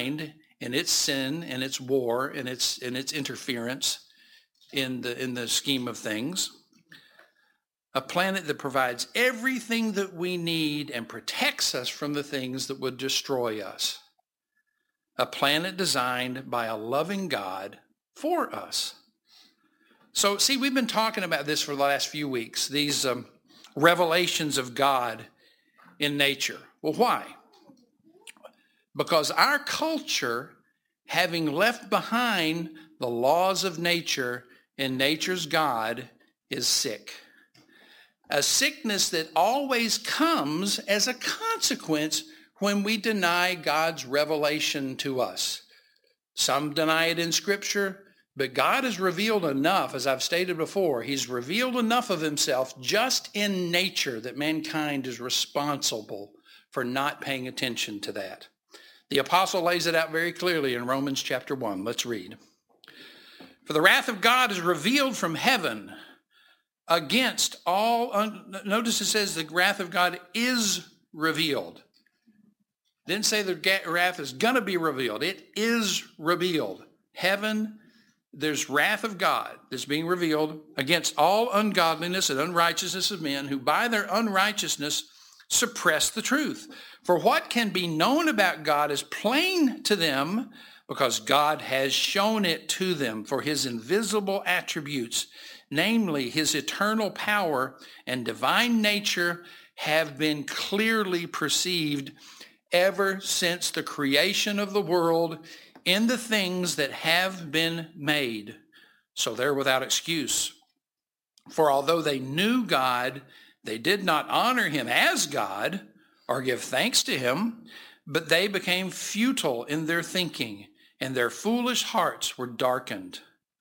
designed in its sin and its war and its interference in the scheme of things. A planet that provides everything that we need and protects us from the things that would destroy us. A planet designed by a loving God for us. So, see, we've been talking about this for the last few weeks, these revelations of God in nature. Well, why? Because our culture, having left behind the laws of nature and nature's God, is sick. A sickness that always comes as a consequence when we deny God's revelation to us. Some deny it in Scripture, but God has revealed enough, as I've stated before. He's revealed enough of himself just in nature that mankind is responsible for not paying attention to that. The apostle lays it out very clearly in Romans chapter 1. Let's read. For the wrath of God is revealed from heaven against all, notice it says the wrath of God is revealed. Didn't say the wrath is going to be revealed. It is revealed. Heaven, there's wrath of God that's being revealed against all ungodliness and unrighteousness of men who by their unrighteousness suppress the truth. For what can be known about God is plain to them because God has shown it to them. For his invisible attributes, namely his eternal power and divine nature, have been clearly perceived ever since the creation of the world in the things that have been made. So they're without excuse. For although they knew God, they did not honor him as God or give thanks to him, but they became futile in their thinking, and their foolish hearts were darkened.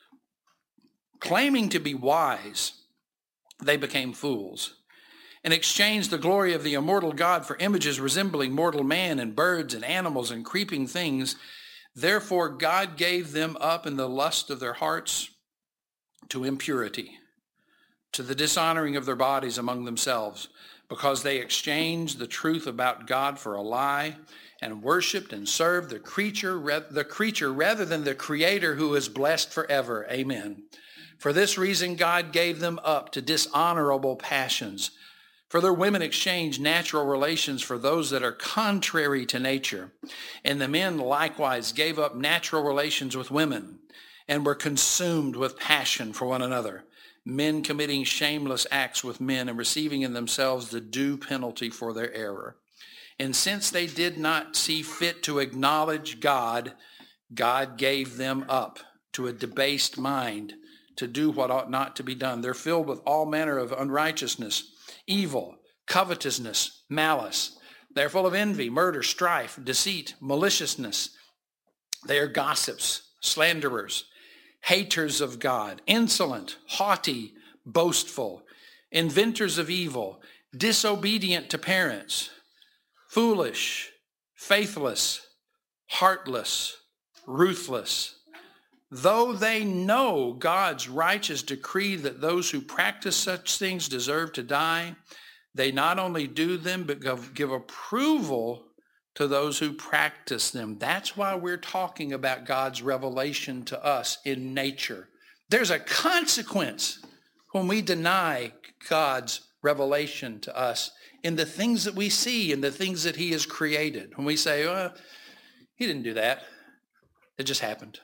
Claiming to be wise, they became fools, and exchanged the glory of the immortal God for images resembling mortal man and birds and animals and creeping things. Therefore God gave them up in the lust of their hearts to impurity, to the dishonoring of their bodies among themselves, because they exchanged the truth about God for a lie, and worshipped and served the creature rather than the Creator, who is blessed forever. Amen. For this reason God gave them up to dishonorable passions. For their women exchanged natural relations for those that are contrary to nature. And the men likewise gave up natural relations with women, and were consumed with passion for one another, men committing shameless acts with men and receiving in themselves the due penalty for their error. And since they did not see fit to acknowledge God, God gave them up to a debased mind to do what ought not to be done. They're filled with all manner of unrighteousness, evil, covetousness, malice. They're full of envy, murder, strife, deceit, maliciousness. They are gossips, slanderers, haters of God, insolent, haughty, boastful, inventors of evil, disobedient to parents, foolish, faithless, heartless, ruthless. Though they know God's righteous decree that those who practice such things deserve to die, they not only do them, but give approval to those who practice them. That's why we're talking about God's revelation to us in nature. There's a consequence when we deny God's revelation to us in the things that we see and the things that he has created. When we say, well, he didn't do that. It just happened.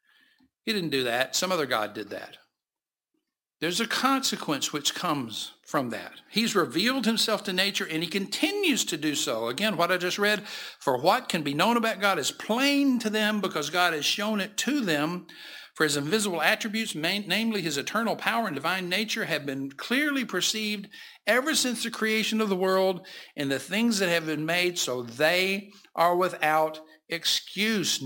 He didn't do that. Some other God did that. There's a consequence which comes from that. He's revealed himself to nature, and he continues to do so. Again, what I just read, for what can be known about God is plain to them because God has shown it to them. For his invisible attributes, namely his eternal power and divine nature, have been clearly perceived ever since the creation of the world and the things that have been made, so they are without excuse.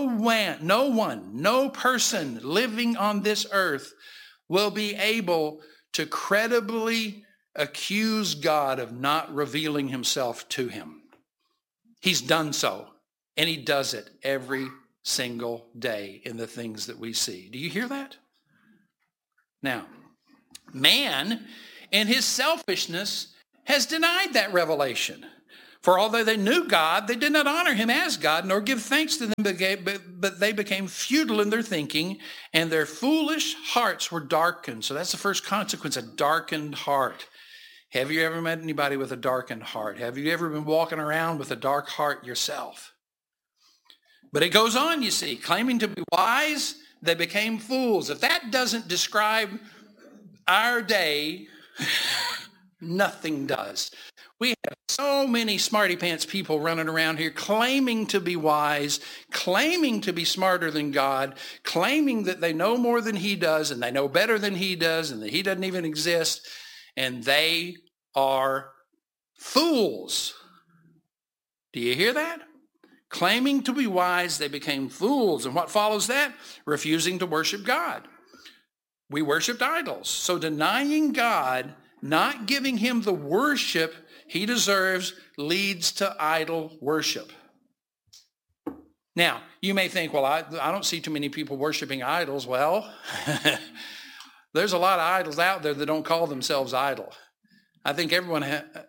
No person living on this earth will be able to credibly accuse God of not revealing himself to him. He's done so, and he does it every single day in the things that we see. Do you hear that? Now, man in his selfishness has denied that revelation. For although they knew God, they did not honor him as God, nor give thanks to them, but they became futile in their thinking, and their foolish hearts were darkened. So that's the first consequence, a darkened heart. Have you ever met anybody with a darkened heart? Have you ever been walking around with a dark heart yourself? But it goes on, you see, claiming to be wise, they became fools. If that doesn't describe our day, nothing does. We have so many smarty pants people running around here claiming to be wise, claiming to be smarter than God, claiming that they know more than he does and they know better than he does and that he doesn't even exist. And they are fools. Do you hear that? Claiming to be wise, they became fools. And what follows that? Refusing to worship God. We worshiped idols. So denying God, not giving him the worship he deserves, leads to idol worship. Now, you may think, well, I don't see too many people worshiping idols. Well, there's a lot of idols out there that don't call themselves idol. I think everyone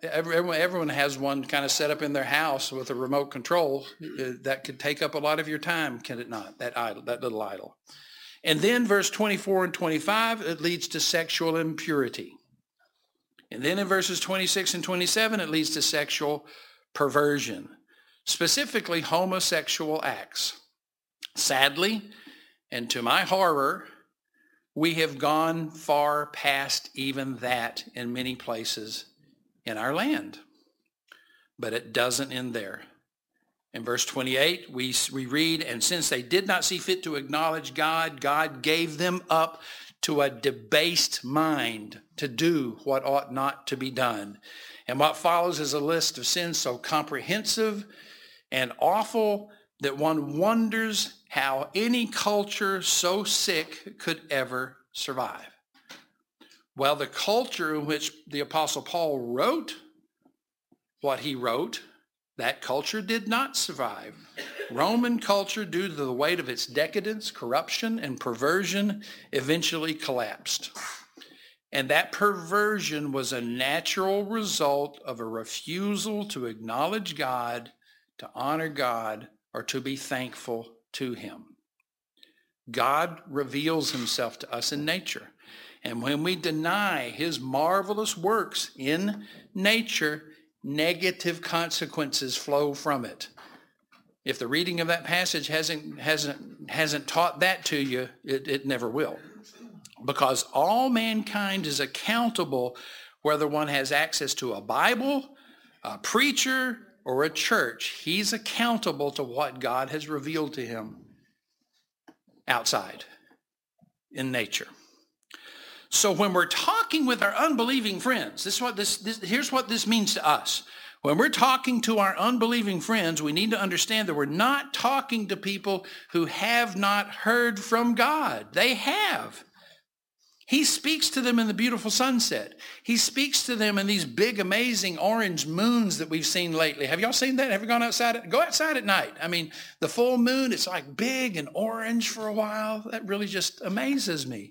has one kind of set up in their house with a remote control that could take up a lot of your time, can it not? That idol, that little idol. And then verse 24 and 25, it leads to sexual impurity. And then in verses 26 and 27, it leads to sexual perversion, specifically homosexual acts. Sadly, and to my horror, we have gone far past even that in many places in our land. But it doesn't end there. In verse 28, we read, and since they did not see fit to acknowledge God, God gave them up to a debased mind to do what ought not to be done. And what follows is a list of sins so comprehensive and awful that one wonders how any culture so sick could ever survive. Well, the culture in which the Apostle Paul wrote what he wrote, that culture did not survive. Roman culture, due to the weight of its decadence, corruption, and perversion, eventually collapsed. And that perversion was a natural result of a refusal to acknowledge God, to honor God, or to be thankful to him. God reveals himself to us in nature. And when we deny his marvelous works in nature, negative consequences flow from it. If the reading of that passage hasn't taught that to you, it never will. Because all mankind is accountable whether one has access to a Bible, a preacher, or a church. He's accountable to what God has revealed to him outside in nature. So when we're talking with our unbelieving friends, here's what this means to us. When we're talking to our unbelieving friends, we need to understand that we're not talking to people who have not heard from God. They have. He speaks to them in the beautiful sunset. He speaks to them in these big, amazing orange moons that we've seen lately. Have y'all seen that? Have you gone outside? Go outside at night. I mean, the full moon, it's like big and orange for a while. That really just amazes me.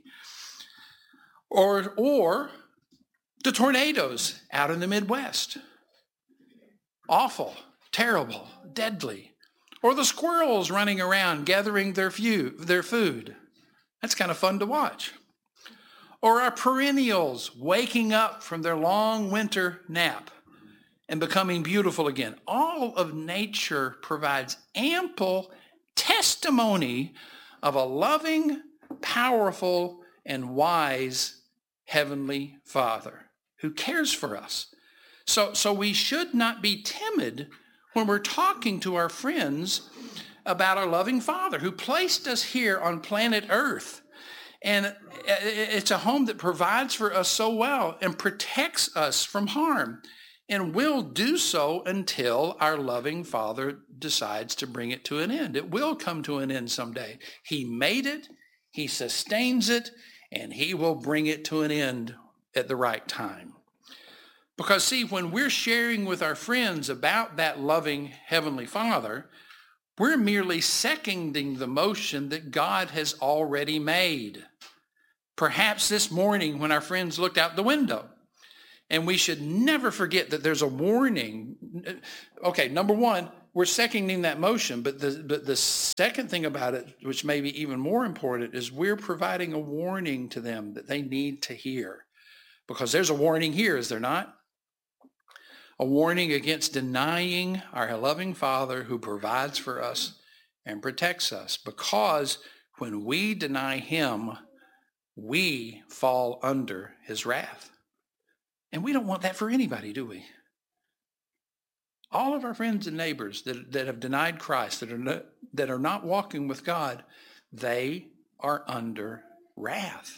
Or the tornadoes out in the Midwest. Awful, terrible, deadly. Or the squirrels running around gathering their food. That's kind of fun to watch. Or our perennials waking up from their long winter nap and becoming beautiful again. All of nature provides ample testimony of a loving, powerful, and wise Heavenly Father who cares for us. So we should not be timid when we're talking to our friends about our loving Father who placed us here on planet Earth. And it's a home that provides for us so well and protects us from harm and will do so until our loving Father decides to bring it to an end. It will come to an end someday. He made it, he sustains it, and he will bring it to an end at the right time. Because see, when we're sharing with our friends about that loving Heavenly Father, we're merely seconding the motion that God has already made. Perhaps this morning when our friends looked out the window And we should never forget that there's a warning. Okay, number one, we're seconding that motion, but the second thing about it, which may be even more important, is we're providing a warning to them that they need to hear. Because there's a warning here, is there not? A warning against denying our loving Father who provides for us and protects us. Because when we deny him, we fall under his wrath. And we don't want that for anybody, do we? All of our friends and neighbors that have denied Christ, that are not walking with God, they are under wrath.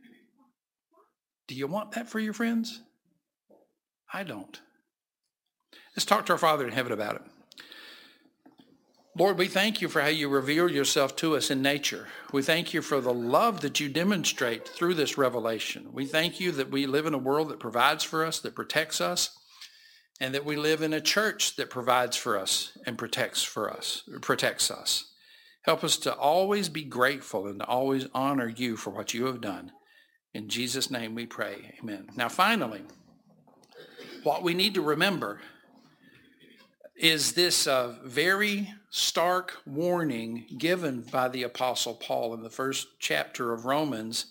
Do you want that for your friends? I don't. Let's talk to our Father in heaven about it. Lord, we thank you for how you reveal yourself to us in nature. We thank you for the love that you demonstrate through this revelation. We thank you that we live in a world that provides for us, that protects us, and that we live in a church that provides for us and protects us. Help us to always be grateful and to always honor you for what you have done. In Jesus' name we pray, amen. Now finally, what we need to remember is this very stark warning given by the Apostle Paul in the first chapter of Romans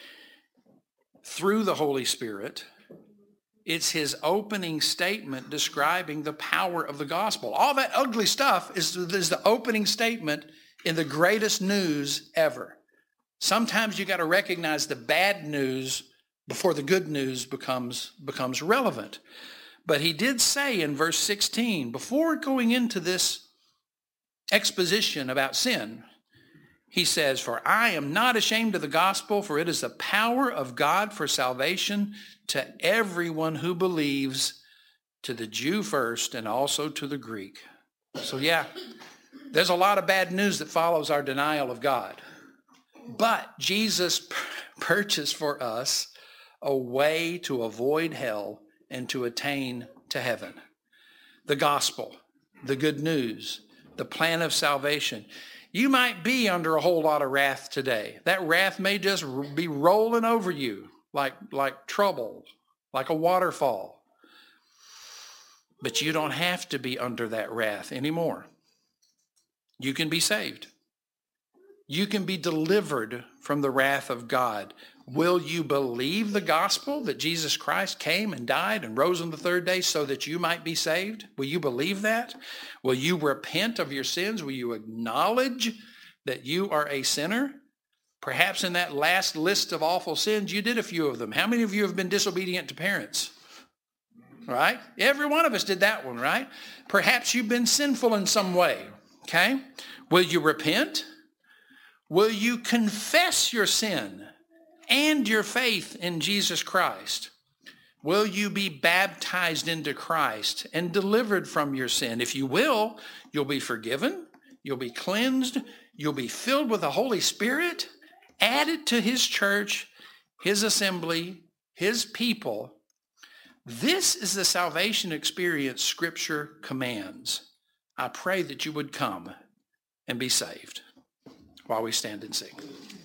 through the Holy Spirit. It's his opening statement describing the power of the gospel. All that ugly stuff is the opening statement in the greatest news ever. Sometimes you got to recognize the bad news before the good news becomes relevant. But he did say in verse 16, before going into this exposition about sin, he says, "For I am not ashamed of the gospel, for it is the power of God for salvation to everyone who believes, to the Jew first and also to the Greek." So yeah, there's a lot of bad news that follows our denial of God. But Jesus purchased for us a way to avoid hell and to attain to heaven. The gospel, the good news, the plan of salvation. You might be under a whole lot of wrath today. That wrath may just be rolling over you like trouble, like a waterfall. But you don't have to be under that wrath anymore. You can be saved. You can be delivered from the wrath of God. Will you believe the gospel that Jesus Christ came and died and rose on the third day so that you might be saved? Will you believe that? Will you repent of your sins? Will you acknowledge that you are a sinner? Perhaps in that last list of awful sins, you did a few of them. How many of you have been disobedient to parents? Right? Every one of us did that one, right? Perhaps you've been sinful in some way, okay? Will you repent? Will you confess your sin and your faith in Jesus Christ? Will you be baptized into Christ and delivered from your sin? If you will, you'll be forgiven, you'll be cleansed, you'll be filled with the Holy Spirit, added to his church, his assembly, his people. This is the salvation experience Scripture commands. I pray that you would come and be saved while we stand and sing.